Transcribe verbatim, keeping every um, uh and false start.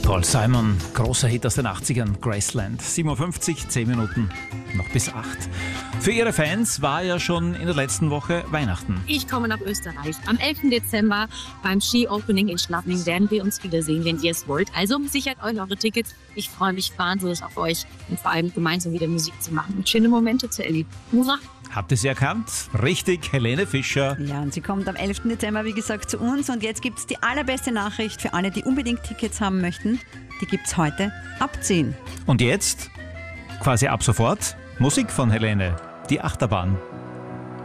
Paul Simon, großer Hit aus den achtzigern, Graceland. sieben Uhr fünfzig, zehn Minuten noch bis acht. Für Ihre Fans war ja schon in der letzten Woche Weihnachten. Ich komme nach Österreich. Am elften Dezember beim Ski-Opening in Schladming werden wir uns wiedersehen, wenn ihr es wollt. Also sichert euch eure Tickets. Ich freue mich wahnsinnig auf euch und vor allem gemeinsam wieder Musik zu machen und schöne Momente zu erleben. Hurra! Habt ihr sie erkannt? Richtig, Helene Fischer. Ja, und sie kommt am elften Dezember, wie gesagt, zu uns. Und jetzt gibt es die allerbeste Nachricht für alle, die unbedingt Tickets haben möchten. Die gibt es heute ab zehn. Und jetzt, quasi ab sofort, Musik von Helene, die Achterbahn.